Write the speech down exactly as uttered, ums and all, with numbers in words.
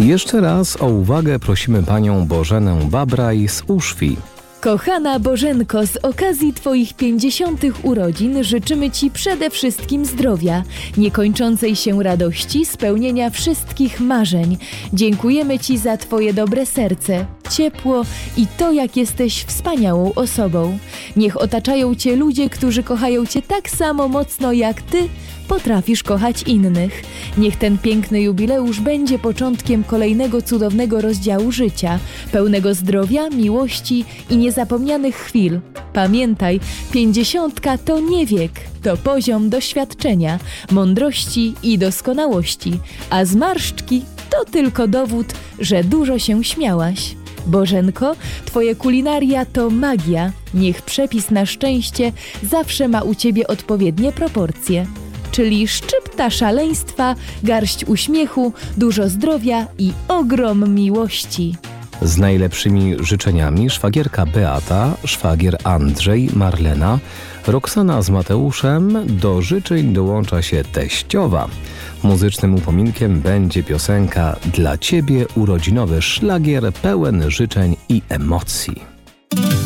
Jeszcze raz o uwagę prosimy panią Bożenę Babraj z Uszwi. Kochana Bożenko, z okazji Twoich pięćdziesiątych urodzin życzymy Ci przede wszystkim zdrowia, niekończącej się radości, spełnienia wszystkich marzeń. Dziękujemy Ci za Twoje dobre serce, ciepło i to, jak jesteś wspaniałą osobą. Niech otaczają Cię ludzie, którzy kochają Cię tak samo mocno jak Ty potrafisz kochać innych. Niech ten piękny jubileusz będzie początkiem kolejnego cudownego rozdziału życia, pełnego zdrowia, miłości i niezapomnianych chwil. Pamiętaj, pięćdziesiątka to nie wiek, to poziom doświadczenia, mądrości i doskonałości, a zmarszczki to tylko dowód, że dużo się śmiałaś. Bożenko, Twoje kulinaria to magia. Niech przepis na szczęście zawsze ma u Ciebie odpowiednie proporcje. Czyli szczypta szaleństwa, garść uśmiechu, dużo zdrowia i ogrom miłości. Z najlepszymi życzeniami szwagierka Beata, szwagier Andrzej, Marlena, Roxana z Mateuszem. Do życzeń dołącza się teściowa. Muzycznym upominkiem będzie piosenka Dla Ciebie, urodzinowy szlagier pełen życzeń i emocji.